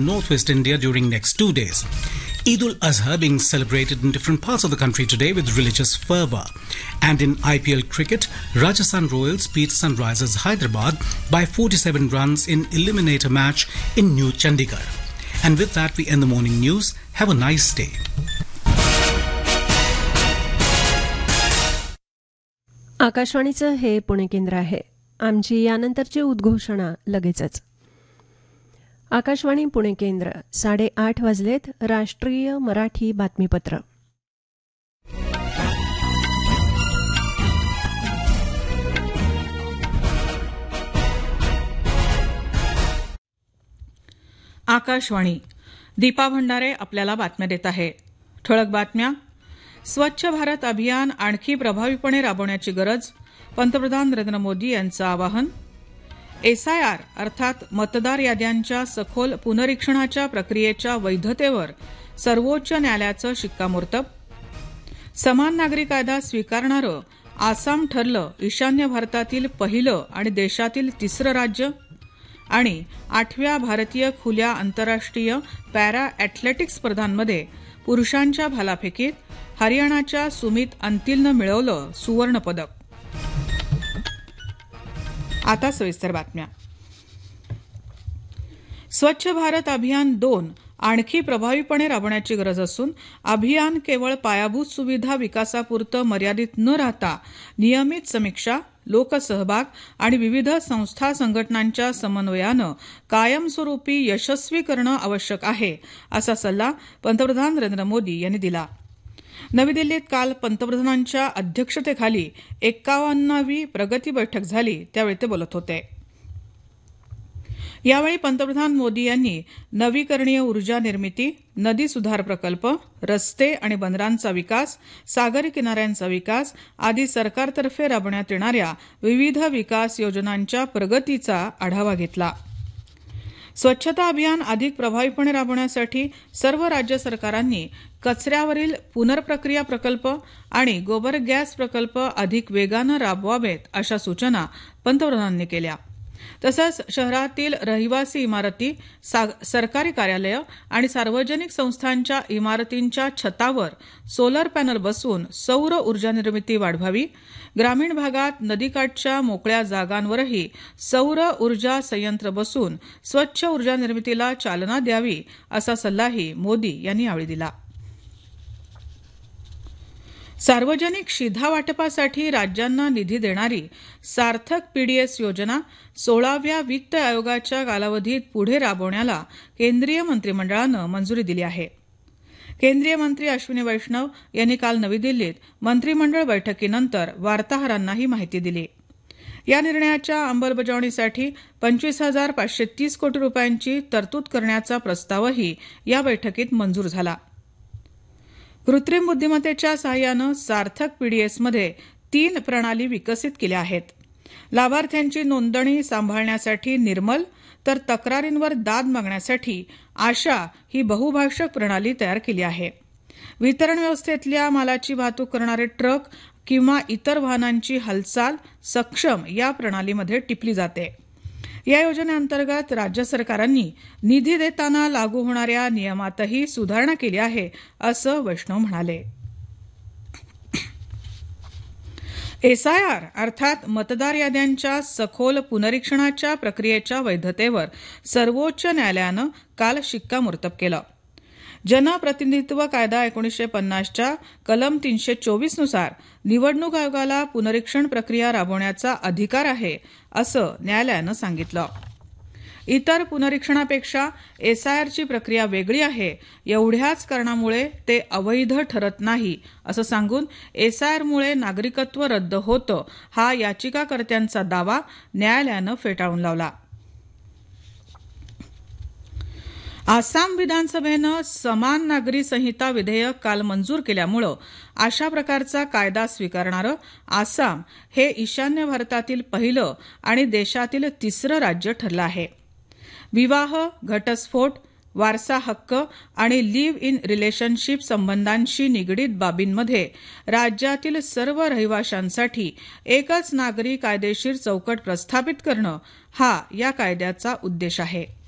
in northwest India during next 2 days. Eid ul-Azha being celebrated in different parts of the country today with religious fervour. And in IPL cricket, Rajasthan Royals beat Sunrisers Hyderabad by 47 runs in eliminator match in New Chandigarh. And with that, we end the morning news. Have a nice day. आकाशवाणीचं हे पुणे केंद्र आहे. आमची यानंतरची उद्घोषणा लगेचच. आकाशवाणी पुणे केंद्र 8:30 वाजलेत. राष्ट्रीय मराठी बातमीपत्र. आकाशवाणी. दीपा भंडारे आपल्याला बातम्या देत आहे. ठळक बातम्या. स्वच्छ भारत अभियान आणखी प्रभावीपणे राबवण्याची गरज, पंतप्रधान नरेंद्र मोदी यांचं आवाहन. SIR अर्थात मतदार याद्यांच्या सखोल पुनरीक्षणाच्या प्रक्रियेच्या वैधतेवर सर्वोच्च न्यायालयाचं शिक्कामोर्तब. समान नागरी कायदा स्वीकारणारं आसाम ठरलं ईशान्य भारतातील पहिलं आणि देशातील तिसरं राज्य. आणि 8व्या भारतीय खुल्या आंतरराष्ट्रीय पॅरा ॲथलेटिक्स स्पर्धांमध्ये पुरुषांच्या भालाफेकीत हरियाणाच्या सुमित अंतिलनं मिळवलं सुवर्णपदक. आता सविस्तर बातम्या. स्वच्छ भारत अभियान 2 आणखी प्रभावीपणे राबवण्याची गरज असून अभियान केवळ पायाभूत सुविधा विकासापुरतं मर्यादित न राहता नियमित समीक्षा, लोकसहभाग आणि विविध संस्था संघटनांच्या समन्वयानं कायमस्वरूपी यशस्वी करणं आवश्यक आहे, असा सल्ला पंतप्रधान नरेंद्र मोदी यांनी दिला. नवी दिल्लीत काल पंतप्रधानांच्या अध्यक्षतेखाली 51वी प्रगती बैठक झाली, त्यावेळी ते बोलत होते. यावेळी पंतप्रधान मोदी यांनी नवीकरणीय ऊर्जा निर्मिती, नदी सुधार प्रकल्प, रस्ते आणि बंदरांचा विकास, सागरी किनाऱ्यांचा विकास आदी सरकारतर्फे राबवण्यात येणाऱ्या विविध विकास योजनांच्या प्रगतीचा आढावा घेतला. स्वच्छता अभियान अधिक प्रभावीपणे राबवण्यासाठी सर्व राज्य सरकारांनी कचऱ्यावरील पुनर्प्रक्रिया प्रकल्प आणि गोबर गॅस प्रकल्प अधिक वेगानं राबवावेत, अशा सूचना पंतप्रधानांनी केल्या. तसंच शहरातील रहिवासी इमारती, सरकारी कार्यालयं आणि सार्वजनिक संस्थांच्या इमारतींच्या छतावर सोलर पॅनल बसवून सौर ऊर्जा निर्मिती वाढवावी. ग्रामीण भागात नदीकाठच्या मोकळ्या जागांवरही सौर ऊर्जा संयंत्र बसवून स्वच्छ ऊर्जा निर्मितीला चालना द्यावी, असा सल्लाही मोदी यांनी यावेळी दिला. सार्वजनिक शिधावाटपासाठी राज्यांना निधी देणारी सार्थक PDS योजना 16व्या वित्त आयोगाच्या कालावधीत पुढे राबवण्याला केंद्रीय मंत्रिमंडळानं मंजुरी दिली आहे. केंद्रीय मंत्री अश्विनी वैष्णव यांनी काल नवी दिल्लीत मंत्रिमंडळ बैठकीनंतर वार्ताहरांना ही माहिती दिली. या निर्णयाच्या अंमलबजावणीसाठी 25,530 कोटी रुपयांची तरतूद करण्याचा प्रस्तावही या बैठकीत मंजूर झाला. कृत्रिम बुद्धिमत्तेच्या सहाय्यानं सार्थक PDSमध्ये 3 प्रणाली विकसित केल्या आहेत. लाभार्थ्यांची नोंदणी सांभाळण्यासाठी निर्मल, तर तक्रारींवर दाद मागण्यासाठी आशा ही बहुभाषक प्रणाली तयार केली आहे. वितरण व्यवस्थेतल्या मालाची वाहतूक करणारे ट्रक किंवा इतर वाहनांची हालचाल सक्षम या प्रणालीमध्ये टिपली जाते. या योजनेअंतर्गत राज्य सरकारांनी निधी देताना लागू होणाऱ्या नियमातही सुधारणा केली आहे, असं वैष्णव म्हणाले. SIR अर्थात मतदार याद्यांच्या सखोल पुनरीक्षणाच्या प्रक्रियेच्या वैधतेवर सर्वोच्च न्यायालयानं काल शिक्कामोर्तब केलं. जनप्रतिनिधित्व कायदा 1950च्या कलम 324 नुसार निवडणूक आयोगाला पुनरीक्षण प्रक्रिया राबवण्याचा अधिकार आहे, असं न्यायालयानं सांगितलं. इतर पुनरीक्षणापेक्षा SIRची प्रक्रिया वेगळी आहे, एवढ्याच कारणामुळे ते अवैध ठरत नाही, असं सांगून SIRमुळे नागरिकत्व रद्द होतं, हा याचिकाकर्त्यांचा दावा न्यायालयानं फेटाळून लावला. आसाम विधानसभेनं समान नागरी संहिता विधेयक काल मंजूर केल्यामुळं अशा प्रकारचा कायदा स्वीकारणारं आसाम हे ईशान्य भारतातील पहिलं आणि देशातील तिसरं राज्य ठरलं आहे. विवाह, घटस्फोट, वारसा हक्क आणि लिव्ह इन रिलेशनशिप संबंधांशी निगडीत बाबींमध्ये राज्यातील सर्व रहिवाशांसाठी एकच नागरी कायदेशीर चौकट प्रस्थापित करणं हा या कायद्याचा उद्देश आहे.